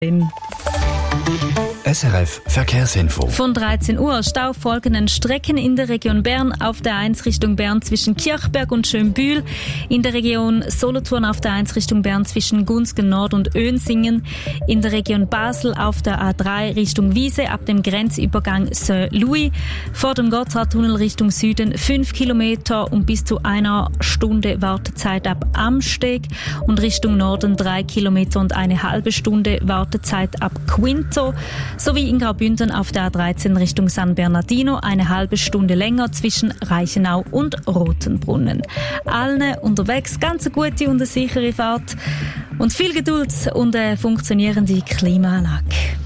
SRF Verkehrsinfo. Von 13 Uhr staufolgenden Strecken in der Region Bern auf der 1 Richtung Bern zwischen Kirchberg und Schönbühl, in der Region Solothurn auf der 1 Richtung Bern zwischen Gunzgen Nord und Önsingen, in der Region Basel auf der A3 Richtung Wiese ab dem Grenzübergang Saint-Louis, vor dem Gotthardtunnel Richtung Süden 5 Kilometer und bis zu 1 Stunde Wartezeit ab Amsteg und Richtung Norden 3 Kilometer und eine halbe Stunde Wartezeit ab Quinto, sowie in Graubünden auf der A13 Richtung San Bernardino eine halbe Stunde länger zwischen Reichenau und Rotenbrunnen. Allen unterwegs ganz eine gute und eine sichere Fahrt und viel Geduld und eine funktionierende Klimaanlage.